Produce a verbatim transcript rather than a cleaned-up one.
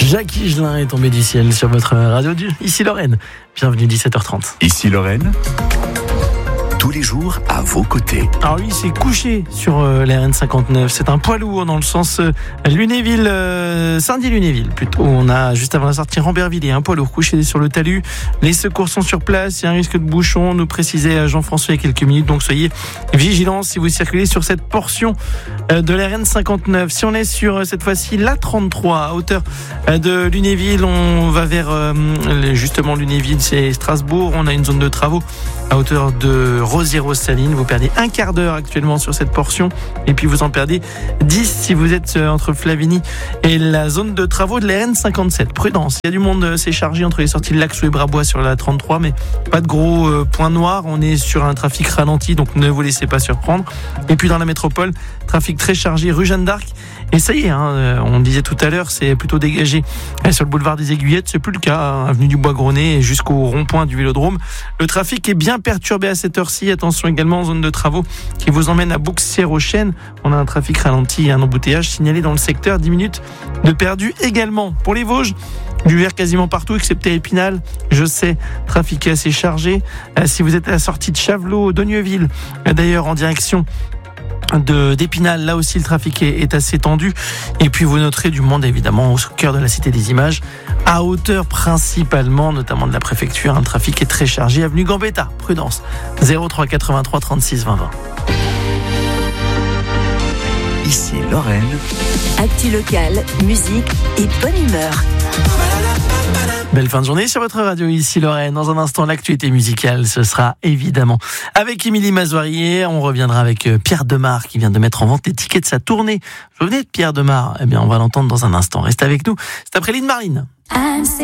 Jacques Higelin est tombé du ciel sur votre radio. Ici Lorraine. Bienvenue dix-sept heures trente. Ici Lorraine. Tous les jours à vos côtés. Alors lui, il s'est couché sur euh, la R N cinquante-neuf. C'est un poids lourd dans le sens euh, Lunéville, euh, Saint-Dié-Lunéville plutôt. On a juste avant la sortie Rambervillers, un poids lourd couché sur le talus. Les secours sont sur place. Il y a un risque de bouchon, nous précisait Jean-François il y a quelques minutes. Donc soyez vigilants si vous circulez sur cette portion euh, de la R N cinquante-neuf. Si on est sur euh, cette fois-ci l'A trente-trois à hauteur euh, de Lunéville, on va vers euh, justement Lunéville, c'est Strasbourg. On a une zone de travaux à hauteur de Rosières-aux-Salines. Vous perdez un quart d'heure actuellement sur cette portion et puis vous en perdez dix si vous êtes entre Flavigny et la zone de travaux de la R N cinquante-sept. Prudence, il y a du monde, c'est chargé entre les sorties de Laxou et Brabois sur la trente-trois, mais pas de gros euh, points noirs. On est sur un trafic ralenti, donc ne vous laissez pas surprendre. Et puis dans la métropole, trafic très chargé rue Jeanne d'Arc. Et ça y est, hein, on disait tout à l'heure, c'est plutôt dégagé sur le boulevard des Aiguillettes. C'est plus le cas, hein, avenue du Bois-Grenet jusqu'au rond-point du Vélodrome. Le trafic est bien perturbé à cette heure-ci. Attention également en zone de travaux qui vous emmène à Bouxières-aux-Chênes. On a un trafic ralenti et un embouteillage signalé dans le secteur. dix minutes de perdu également. Pour les Vosges, du vert quasiment partout, excepté Épinal. Je sais, trafic assez chargé. Si vous êtes à la sortie de Chavelot, d'Ogneuville, d'ailleurs en direction de d'Épinal, là aussi le trafic est, est assez tendu. Et puis vous noterez du monde évidemment au cœur de la Cité des Images, à hauteur principalement, notamment de la préfecture. Un trafic est très chargé. Avenue Gambetta, prudence. zéro trois quatre-vingt-trois trente-six vingt vingt. Ici Lorraine. Actu locale, musique et bonne humeur. Belle fin de journée sur votre radio, ici Lorraine. Dans un instant, l'actualité musicale, ce sera évidemment avec Émilie Mazoirier. On reviendra avec Pierre Demar qui vient de mettre en vente les tickets de sa tournée. Vous venez de Pierre Demar? Eh bien, on va l'entendre dans un instant. Restez avec nous. C'est après Lynn Marline.